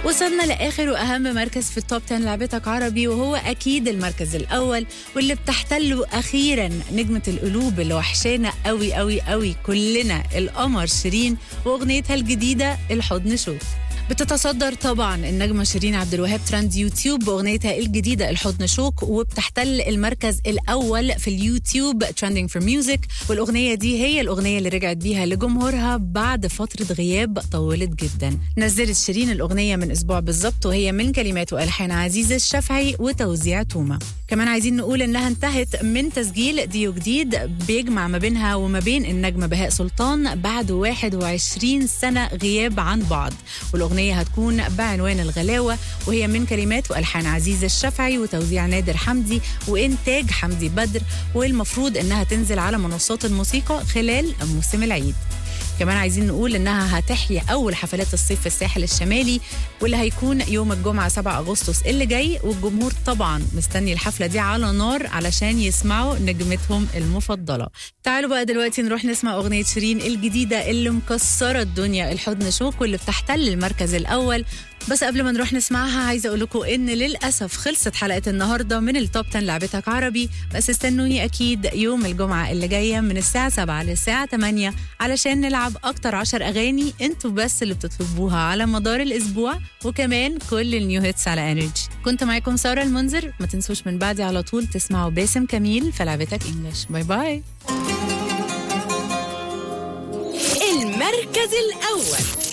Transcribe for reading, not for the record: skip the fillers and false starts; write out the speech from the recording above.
وصلنا لآخر وأهم مركز في التوب 10 لعبتك عربي، وهو أكيد المركز الأول واللي بتحتله أخيرا نجمة القلوب اللي وحشانا قوي قوي قوي كلنا، القمر شيرين وأغنيتها الجديدة الحضن شوك. بتتصدر طبعا النجمة شيرين عبد الوهاب ترند يوتيوب بأغنيتها الجديدة الحضن شوك، وبتحتل المركز الأول في اليوتيوب Trending for Music. والأغنية دي هي الأغنية اللي رجعت بيها لجمهورها بعد فترة غياب طولت جدا. نزلت شيرين الأغنية من أسبوع بالظبط، وهي من كلمات وألحان عزيز الشافعي وتوزيع توما. كمان عايزين نقول إنها انتهت من تسجيل ديو جديد بيجمع ما بينها وما بين النجمة بهاء سلطان بعد 21 سنة غياب عن بعض. والأغنية هتكون بعنوان الغلاوة، وهي من كلمات وألحان عزيز الشافعي وتوزيع نادر حمدي وإنتاج حمدي بدر، والمفروض إنها تنزل على منصات الموسيقى خلال موسم العيد. كمان عايزين نقول إنها هتحيي أول حفلات الصيف في الساحل الشمالي، واللي هيكون يوم الجمعة 7 أغسطس اللي جاي، والجمهور طبعا مستني الحفلة دي على نار علشان يسمعوا نجمتهم المفضلة. تعالوا بقى دلوقتي نروح نسمع أغنية شيرين الجديدة اللي مكسرة الدنيا الحضن شوك، واللي بتحتل المركز الأول. بس قبل ما نروح نسمعها عايزة أقول لكم إن للأسف خلصت حلقة النهاردة من التوب 10 لعبتك عربي، بس استنوني أكيد يوم الجمعة اللي جاية من الساعة 7 للساعة 8 علشان نلعب أكتر 10 أغاني انتوا بس اللي بتطلبوها على مدار الأسبوع، وكمان كل النيو هيتس على انرجي. كنت معاكم سارة المنذر، ما تنسوش من بعدي على طول تسمعوا باسم كميل في لعبتك إنجلش. باي باي. المركز الأول.